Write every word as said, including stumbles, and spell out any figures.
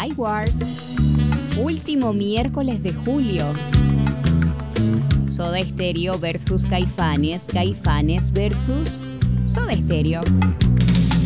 Sky Wars. Último miércoles de julio. Soda Stereo versus Caifanes. Caifanes versus Soda Stereo.